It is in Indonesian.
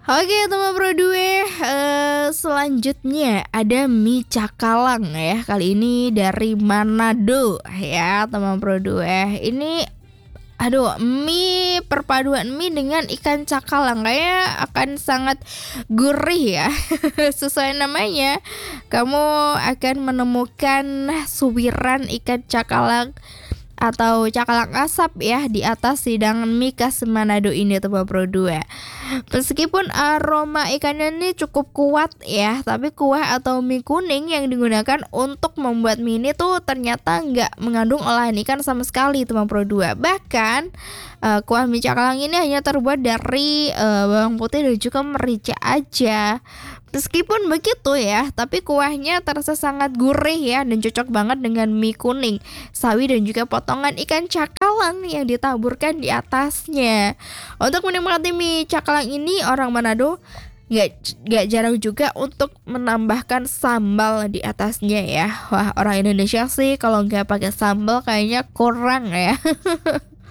Oke teman Bro Due, selanjutnya ada mie cakalang ya. Kali ini dari Manado ya teman Bro Due. Ini aduh, mie perpaduan mie dengan ikan cakalang kayaknya akan sangat gurih ya. Sesuai namanya, kamu akan menemukan suwiran ikan cakalang atau cakalang asap ya di atas hidangan mie khas Manado ini teman Bro Dua. Meskipun aroma ikannya ini cukup kuat ya, tapi kuah atau mie kuning yang digunakan untuk membuat mie ini tuh ternyata nggak mengandung olahan ikan sama sekali teman Pro 2. Bahkan kuah mie cakalang ini hanya terbuat dari bawang putih dan juga merica aja. Meskipun begitu ya, tapi kuahnya terasa sangat gurih ya dan cocok banget dengan mie kuning, sawi dan juga potongan ikan cakalang yang ditaburkan di atasnya. Untuk menikmati mie cakalang ini orang Manado nggak jarang juga untuk menambahkan sambal di atasnya ya. Wah, orang Indonesia sih kalau nggak pakai sambal kayaknya kurang ya.